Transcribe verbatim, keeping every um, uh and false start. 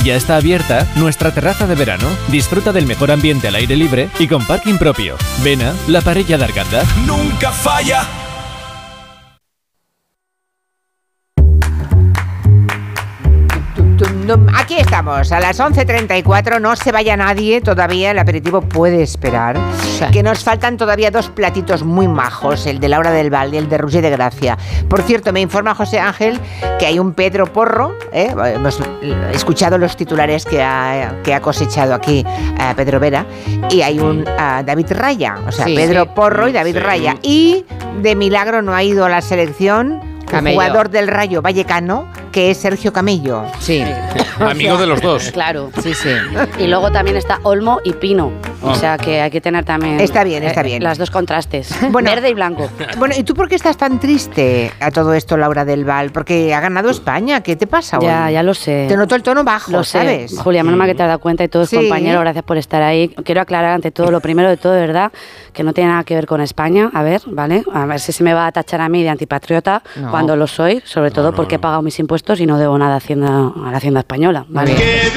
Ya está abierta nuestra terraza de verano. Disfruta del mejor ambiente al aire libre y con parking propio. Vena, la parella d'Arganda. Nunca falla. Aquí estamos, a las once treinta y cuatro, no se vaya nadie todavía, el aperitivo puede esperar, sí. Que nos faltan todavía dos platitos muy majos, el de Laura del Val y el de Roger de Gracia. Por cierto, me informa José Ángel que hay un Pedro Porro, ¿eh? Hemos escuchado los titulares que ha, que ha cosechado aquí uh, Pedro Vera, y hay un uh, David Raya, o sea, sí, Pedro sí. Porro y David sí. Raya, y de milagro no ha ido a la selección Camello. Un jugador del Rayo Vallecano, que es Sergio Camello. Sí. Amigo de los dos. Claro, sí, sí. Y luego también está Olmo y Pino. Oh. O sea que hay que tener también... Está bien, está bien. Eh, las dos contrastes. Bueno, verde y blanco. Bueno, ¿y tú por qué estás tan triste a todo esto, Laura del Val? Porque ha ganado España. ¿Qué te pasa hoy? Ya, ya lo sé. Te noto el tono bajo, lo ¿sabes? Sé. Julia, menos mal que te has dado cuenta y todos, sí. Compañeros, gracias por estar ahí. Quiero aclarar ante todo, lo primero de todo, de verdad, que no tiene nada que ver con España. A ver, ¿vale? A ver si se me va a tachar a mí de antipatriota no. Cuando lo soy, sobre todo no, no, porque he pagado mis impuestos y no debo nada a, Hacienda, a la Hacienda española, ¿vale?